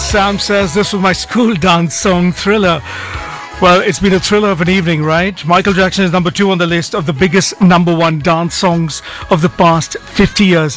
Sam says this was my school dance song, Thriller. Well, it's been a thriller of an evening, right? Michael Jackson is number 2 on the list of the biggest number 1 dance songs of the past 50 years.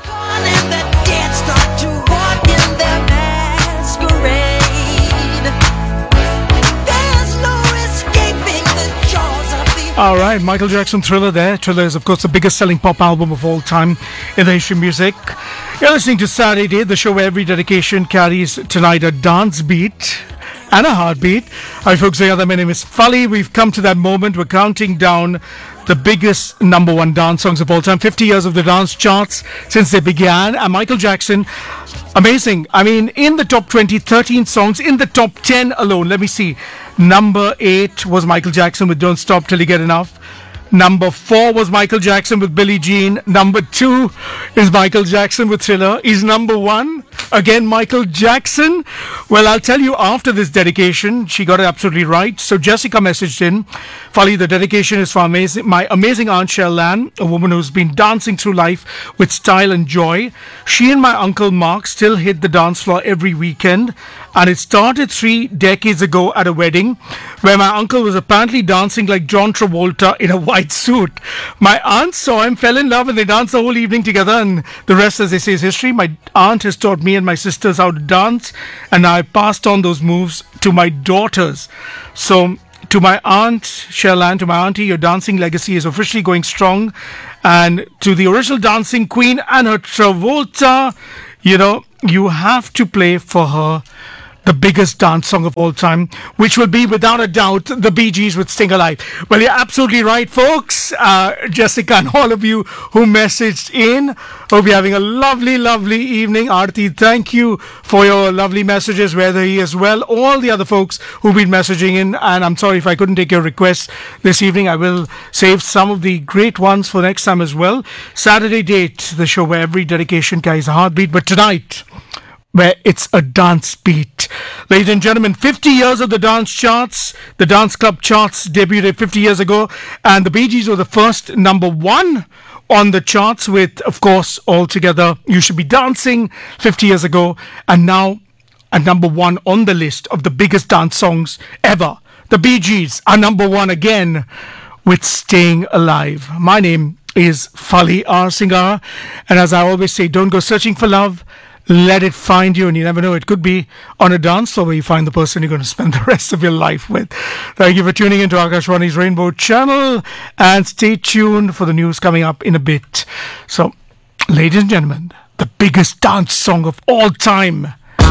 All right, Michael Jackson, Thriller there. Thriller is, of course, the biggest selling pop album of all time in the history of music. You're listening to Saturday Day, the show where every dedication carries tonight a dance beat and a heartbeat. Hi, folks. My name is Fali. We've come to that moment. We're counting down the biggest number 1 dance songs of all time. 50 years of the dance charts since they began. And Michael Jackson, amazing. I mean, in the top 20, 13 songs. In the top 10 alone, let me see. Number 8 was Michael Jackson with Don't Stop Till You Get Enough. Number 4 was Michael Jackson with Billie Jean. Number 2 is Michael Jackson with Thriller. Is number 1 again Michael Jackson? Well, I'll tell you after this dedication. She got it absolutely right. So Jessica messaged in, Fali, the dedication is for my amazing Aunt Shell-Lan, a woman who's been dancing through life with style and joy. She and my uncle Mark still hit the dance floor every weekend. And it started 3 decades ago at a wedding where my uncle was apparently dancing like John Travolta in a white suit. My aunt saw him, fell in love, and they danced the whole evening together. And the rest, as they say, is history. My aunt has taught me and my sisters how to dance, and I passed on those moves to my daughters. So, to my aunt Shell-Lan, to my auntie, your dancing legacy is officially going strong. And to the original dancing queen and her Travolta, you know, you have to play for her the biggest dance song of all time, which will be without a doubt the Bee Gees with Sting Alive. Well, you're absolutely right, folks. Jessica and all of you who messaged in, hope you're having a lovely, lovely evening. Aarti, thank you for your lovely messages, whether he as well, all the other folks who've been messaging in, and I'm sorry if I couldn't take your requests this evening. I will save some of the great ones for next time as well. Saturday Date, the show where every dedication carries a heartbeat, but tonight, where it's a dance beat. Ladies and gentlemen, 50 years of the dance charts. The dance club charts debuted 50 years ago, and the Bee Gees were the first number 1 on the charts with, of course, Altogether You Should Be Dancing 50 years ago, and now at number 1 on the list of the biggest dance songs ever. The Bee Gees are number 1 again with Staying Alive. My name is Fali R. Singara, and as I always say, don't go searching for love. Let it find you, and you never know, it could be on a dance floor where you find the person you're going to spend the rest of your life with. Thank you for tuning into Akashwani's Rainbow Channel, and stay tuned for the news coming up in a bit. So, ladies and gentlemen, the biggest dance song of all time,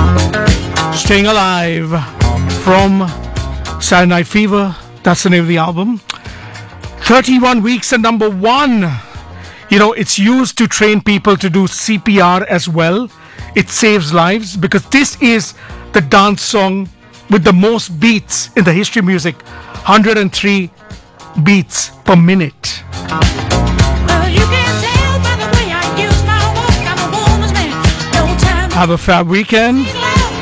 Staying Alive, from Saturday Night Fever. That's the name of the album. 31 weeks at number 1. You know, it's used to train people to do CPR as well. It saves lives because this is the dance song with the most beats in the history of music. 103 beats per minute. Well, you can tell by the way I use my walk. I'm a woman's man. No time. Have a fab weekend.